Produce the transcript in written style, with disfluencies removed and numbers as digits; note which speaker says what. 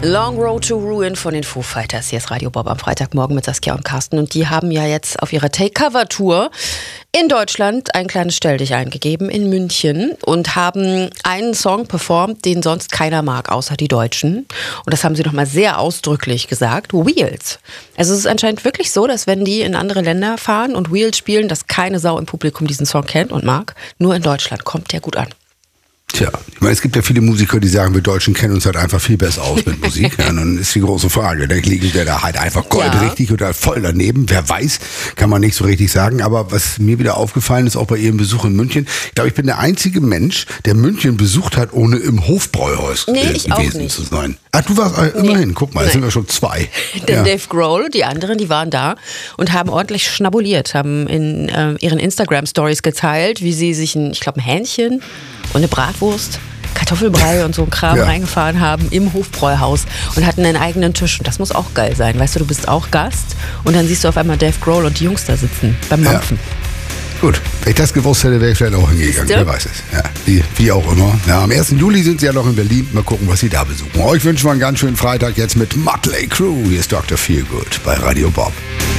Speaker 1: Long Road to Ruin von den Foo Fighters. Hier ist Radio Bob am Freitagmorgen mit Saskia und Carsten. Und die haben ja jetzt auf ihrer Take-Cover-Tour in Deutschland ein kleines Stelldich eingegeben in München und haben einen Song performt, den sonst keiner mag, außer die Deutschen. Und das haben sie nochmal sehr ausdrücklich gesagt. Wheels. Also es ist anscheinend wirklich so, dass wenn die in andere Länder fahren und Wheels spielen, dass keine Sau im Publikum diesen Song kennt und mag. Nur in Deutschland kommt der gut an.
Speaker 2: Tja, ich meine, es gibt ja viele Musiker, die sagen, wir Deutschen kennen uns halt einfach viel besser aus mit Musik. Ja, dann ist die große Frage, da liegen wir da halt einfach goldrichtig oder voll daneben. Wer weiß, kann man nicht so richtig sagen. Aber was mir wieder aufgefallen ist, auch bei ihrem Besuch in München, ich glaube, ich bin der einzige Mensch, der München besucht hat, ohne im Hofbräuhaus gewesen zu sein. Ach, du warst immerhin, guck mal, jetzt sind wir schon zwei.
Speaker 1: Denn Dave Grohl, die anderen, die waren da und haben ordentlich schnabuliert, haben in ihren Instagram-Stories geteilt, wie sie sich ein Hähnchen und eine Bratwurst, Kartoffelbrei und so ein Kram reingefahren haben im Hofbräuhaus und hatten einen eigenen Tisch. Und das muss auch geil sein. Weißt du bist auch Gast und dann siehst du auf einmal Dave Grohl und die Jungs da sitzen beim Mampfen.
Speaker 2: Ja. Gut, wenn ich das gewusst hätte, wäre ich vielleicht auch hingegangen. Wer weiß es. Ja, wie auch immer. Ja, am 1. Juli sind sie ja noch in Berlin. Mal gucken, was sie da besuchen. Euch wünschen wir einen ganz schönen Freitag jetzt mit Mötley Crüe. Hier ist Dr. Feelgood bei Radio Bob.